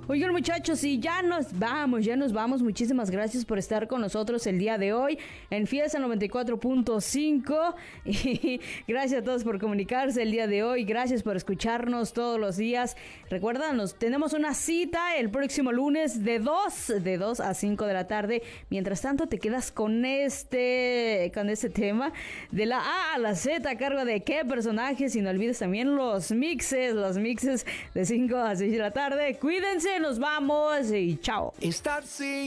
Oigan, muchachos, y ya nos vamos. Muchísimas gracias por estar con nosotros el día de hoy en Fiesta 94.5 y gracias a todos por comunicarse el día de hoy. Gracias por escucharnos todos los días. Recuérdanos, tenemos una cita el próximo lunes de 2 a 5 de la tarde. Mientras tanto, te quedas con este tema de la A a la Z a cargo de qué personajes, y no olvides también los mixes de 5 a 6 de la tarde. Cuídense, nos vamos y chao.